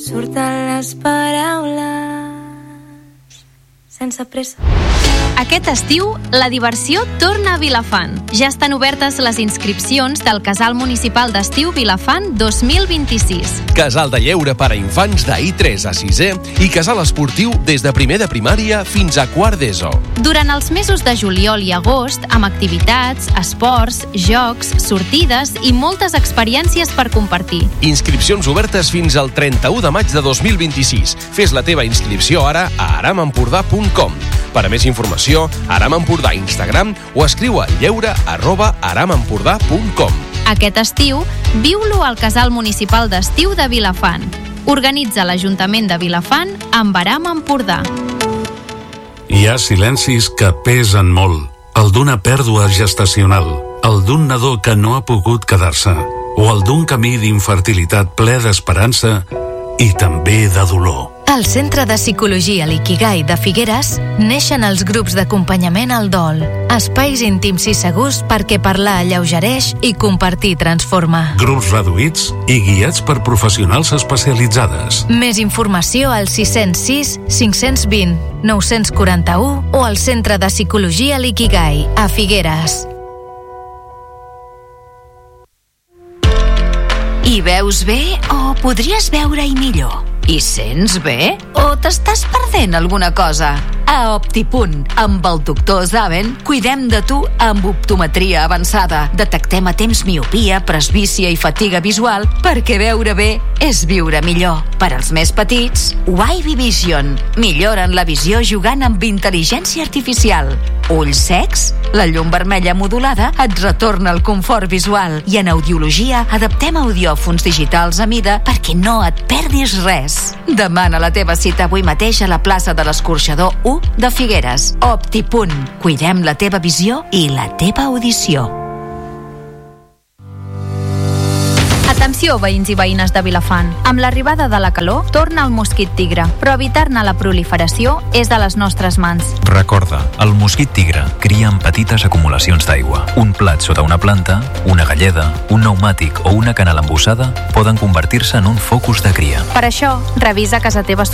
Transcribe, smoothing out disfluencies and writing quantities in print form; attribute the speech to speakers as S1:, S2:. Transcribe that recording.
S1: surten les paraules sense pressa.
S2: Aquest estiu, la diversió torna a Vilafant. Ja estan obertes les inscripcions del Casal Municipal d'Estiu Vilafant 2026.
S3: Casal de lleure per a infants d'I3 a 6è i casal esportiu des de primer de primària fins a quart d'ESO.
S2: Durant els mesos de juliol i agost, amb activitats, esports, jocs, sortides i moltes experiències per compartir.
S3: Inscripcions obertes fins al 31 de maig de 2026. Fes la teva inscripció ara a aramempordà.com. Per a més informació, Aram Empordà a Instagram o escriu a lleure@aramempordà.com.
S2: Aquest estiu, viu-lo al Casal Municipal d'Estiu de Vilafant. Organitza l'Ajuntament de Vilafant amb Aram Empordà.
S4: Hi ha silencis que pesen molt. El d'una pèrdua gestacional, el d'un nadó que no ha pogut quedar-se, o el d'un camí d'infertilitat ple d'esperança i també de dolor.
S5: Al Centre de Psicologia L'Ikigai de Figueres neixen els grups d'acompanyament al dol. Espais íntims i segurs perquè parlar alleugereix i compartir transforma.
S4: Grups reduïts i guiats per professionals especialitzades.
S5: Més informació al 606 520 941 o al Centre de Psicologia L'Ikigai a Figueres.
S6: Hi veus bé o podries veure-hi millor? Hi sents bé? O t'estàs perdent alguna cosa? A Optipunt, amb el doctor Zaven, cuidem de tu amb optometria avançada. Detectem a temps miopia, presbícia i fatiga visual perquè veure bé és viure millor. Per als més petits, Wavy Vision. Milloren la visió jugant amb intel·ligència artificial. Ulls secs? La llum vermella modulada et retorna el confort visual. I en audiologia adaptem audiòfons digitals a mida perquè no et perdis res. Demana la teva cita avui mateix a la plaça de l'Escorxador 1 de Figueres. Optipunt. Cuidem la teva visió i la teva audició.
S2: Atenció, veïns i veïnes de Vilafant. Amb l'arribada de la calor, torna el mosquit tigre, però evitar-ne la proliferació és de les nostres mans.
S7: Recorda, el mosquit tigre cria en petites acumulacions d'aigua. Un plat sota una planta, una galleda, un pneumàtic o una canal embussada poden convertir-se en un focus de cria.
S2: Per això, revisa casa teva